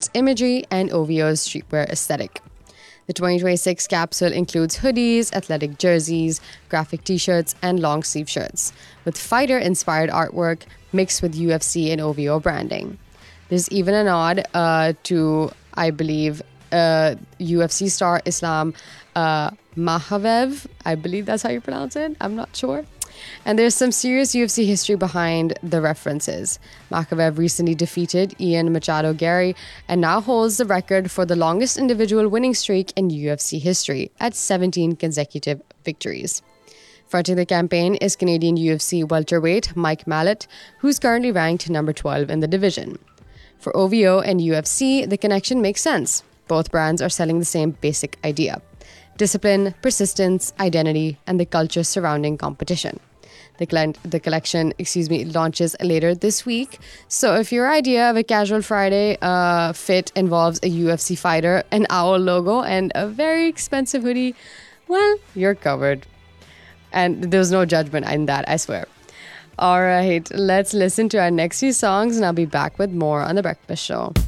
its imagery and OVO's streetwear aesthetic. The 2026 capsule includes hoodies, athletic jerseys, graphic t-shirts, and long-sleeve shirts, with fighter-inspired artwork mixed with UFC and OVO branding. There's even a nod to, I believe, UFC star Islam Makhachev. I believe that's how you pronounce it. I'm not sure. And there's some serious UFC history behind the references. Makhachev recently defeated Ian Machado Gary and now holds the record for the longest individual winning streak in UFC history at 17 consecutive victories. Fronting the campaign is Canadian UFC welterweight Mike Mallet, who's currently ranked number 12 in the division. For OVO and UFC, the connection makes sense. Both brands are selling the same basic idea: discipline, persistence, identity, and the culture surrounding competition. The collection launches later this week. So if your idea of a casual Friday fit involves a UFC fighter, an owl logo, and a very expensive hoodie, well, you're covered. And there's no judgment in that, I swear. All right, let's listen to our next few songs, and I'll be back with more on The Breakfast Show.